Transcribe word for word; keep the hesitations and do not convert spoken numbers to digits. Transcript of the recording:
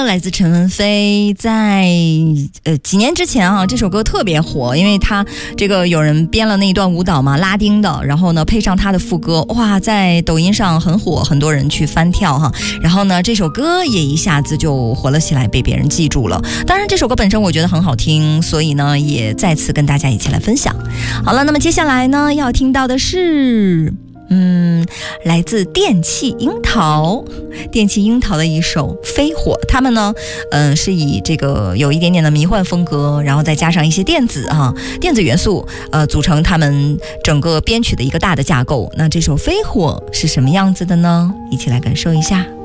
歌来自陈文飞，在呃几年之前啊，这首歌特别火，因为他这个有人编了那一段舞蹈嘛，拉丁的，然后呢配上他的副歌，哇，在抖音上很火，很多人去翻跳哈。然后呢，这首歌也一下子就火了起来，被别人记住了。当然，这首歌本身我觉得很好听，所以呢，也再次跟大家一起来分享。好了，那么接下来呢，要听到的是。嗯，来自电气樱桃，电气樱桃的一首《飞火》，他们呢，嗯、呃，是以这个有一点点的迷幻风格，然后再加上一些电子啊电子元素，呃，组成他们整个编曲的一个大的架构。那这首《飞火》是什么样子的呢？一起来感受一下。